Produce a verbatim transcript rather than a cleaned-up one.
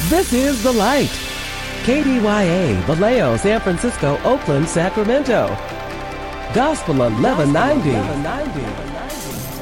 This is The Light. K D Y A, Vallejo, San Francisco, Oakland, Sacramento. Gospel eleven ninety.